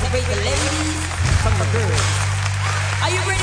separate the ladies from the girls. Are you ready?